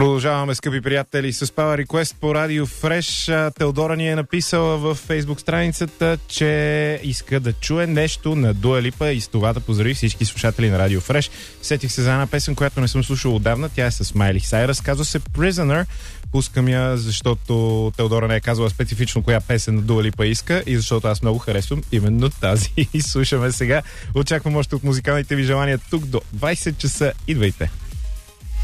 Продължаваме, скъпи приятели, с Power Request по Радио Фреш. Теодора ни е написала в Фейсбук страницата, че иска да чуе нещо на Дуа Липа и с това да поздрави всички слушатели на Радио Фреш. Сетих се за една песен, която не съм слушал отдавна. Тя е с Майли Сайръс. Казва се Prisoner. Пускам я, защото Теодора не е казала специфично коя песен на Дуа Липа иска и защото аз много харесвам именно тази. И слушаме сега. Очаквам още от музикалните ви желания тук до 20 часа. Идвайте!